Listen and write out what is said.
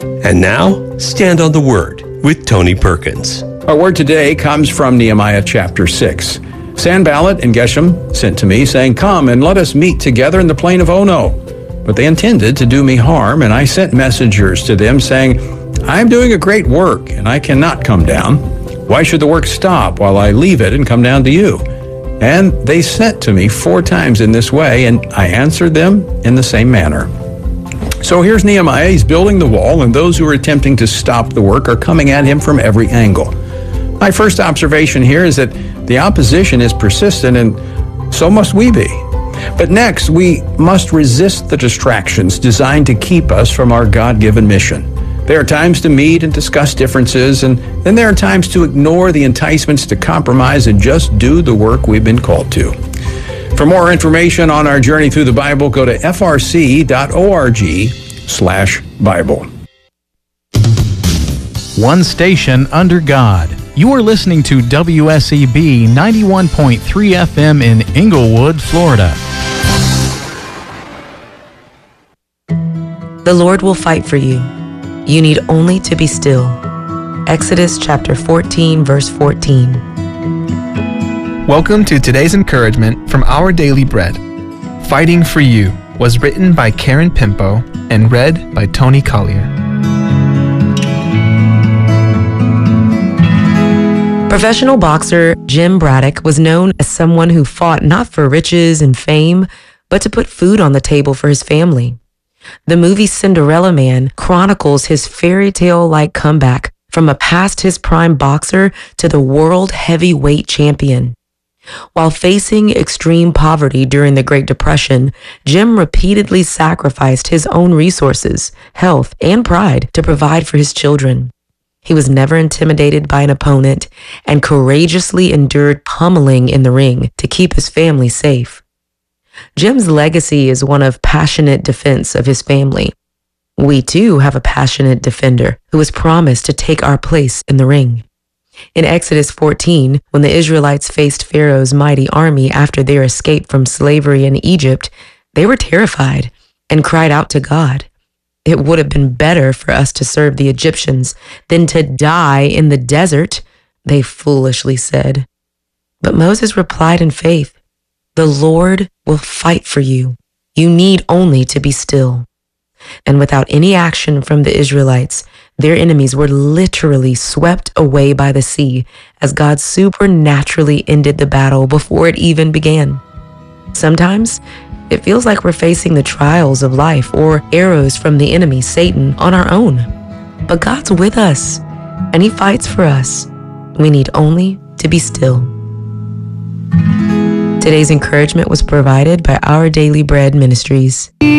And now, Stand on the Word with Tony Perkins. Our word today comes from Nehemiah chapter 6. Sanballat and Geshem sent to me, saying, "Come and let us meet together in the plain of Ono." But they intended to do me harm, and I sent messengers to them, saying, "I am doing a great work, and I cannot come down. Why should the work stop while I leave it and come down to you?" And they sent to me 4 times in this way, and I answered them in the same manner. So here's Nehemiah. He's building the wall, and those who are attempting to stop the work are coming at him from every angle. My first observation here is that the opposition is persistent, and so must we be. But next, we must resist the distractions designed to keep us from our God-given mission. There are times to meet and discuss differences, and then there are times to ignore the enticements to compromise and just do the work we've been called to. For more information on our journey through the Bible, go to frc.org/Bible. One station under God. You are listening to WSEB 91.3 FM in Inglewood, Florida. The Lord will fight for you. You need only to be still. Exodus chapter 14, verse 14. Welcome to today's encouragement from Our Daily Bread. Fighting for You was written by Karen Pimpo and read by Tony Collier. Professional boxer Jim Braddock was known as someone who fought not for riches and fame, but to put food on the table for his family. The movie Cinderella Man chronicles his fairy tale-like comeback from a past his prime boxer to the world heavyweight champion. While facing extreme poverty during the Great Depression, Jim repeatedly sacrificed his own resources, health, and pride to provide for his children. He was never intimidated by an opponent and courageously endured pummeling in the ring to keep his family safe. Jim's legacy is one of passionate defense of his family. We too have a passionate defender who has promised to take our place in the ring. In Exodus 14, when the Israelites faced Pharaoh's mighty army after their escape from slavery in Egypt, they were terrified and cried out to God. "It would have been better for us to serve the Egyptians than to die in the desert," they foolishly said. But Moses replied in faith, "The Lord will fight for you. You need only to be still." And without any action from the Israelites, their enemies were literally swept away by the sea as God supernaturally ended the battle before it even began. Sometimes it feels like we're facing the trials of life or arrows from the enemy, Satan, on our own. But God's with us, and He fights for us. We need only to be still. Today's encouragement was provided by Our Daily Bread Ministries.